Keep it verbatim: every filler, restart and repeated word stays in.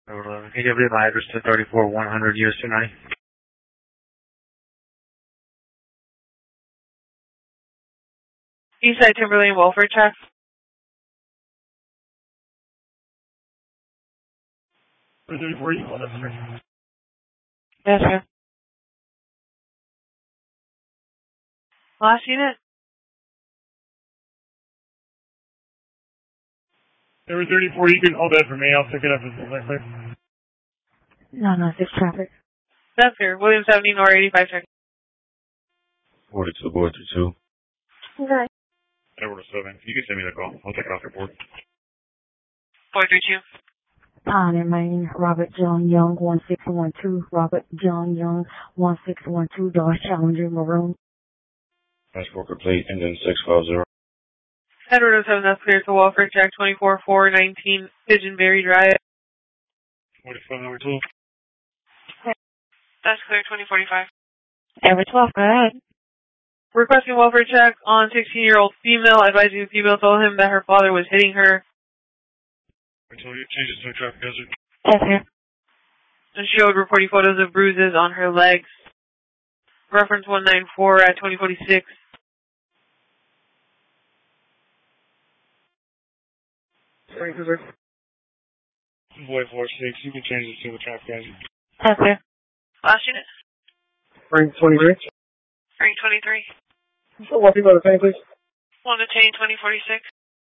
Uh, can you give me my address to thirty-four one hundred U S two ninety? Eastside Timberlane welfare check. thirty-four, you want to Yes, sir. Last unit? Number thirty-four, you can hold that for me. I'll pick it up as soon as I clear. No, no, six traffic. That's clear. William seventeen or eighty-five check. forty-two, forty-two. Okay. Edward seven. You can send me the call. I'll take it off your board. four three two. On in Maine, Robert John Young, one six one two. Robert John Young, one six one two. Dodge Challenger Maroon. Passport complete, and then six five zero. Edward seven, that's clear to welfare check. twenty-four four nineteen Pigeon Berry Drive. forty-five, number two. That's clear. twenty forty-five. Every twelve, go ahead. Requesting welfare check on sixteen-year-old female. Advising the female told him that her father was hitting her. I told you, change it to a traffic hazard. Yes, sir. And showed reporting photos of bruises on her legs. Reference one nine four at twenty forty-six. Frank, is there? Boy four six, you can change it to a traffic hazard. Yes, sir. Last unit. Frank twenty-three. Frank twenty-three. So what people are the same, please? One to chain twenty forty-six.